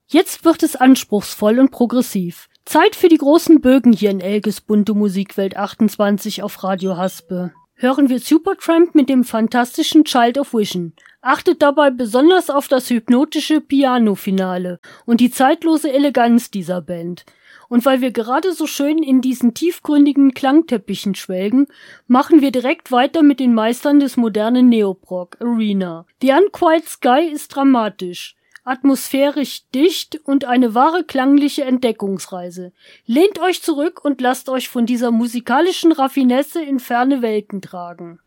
Jetzt wird es anspruchsvoll und progressiv. Zeit für die großen Bögen hier in Elges bunte Musikwelt 28 auf Radio Haspe. Hören wir Supertramp mit dem fantastischen Child of Vision. Achtet dabei besonders auf das hypnotische Piano-Finale und die zeitlose Eleganz dieser Band. Und weil wir gerade so schön in diesen tiefgründigen Klangteppichen schwelgen, machen wir direkt weiter mit den Meistern des modernen Neoprog, Arena. The Unquiet Sky ist dramatisch, atmosphärisch dicht und eine wahre klangliche Entdeckungsreise. Lehnt euch zurück und lasst euch von dieser musikalischen Raffinesse in ferne Welten tragen.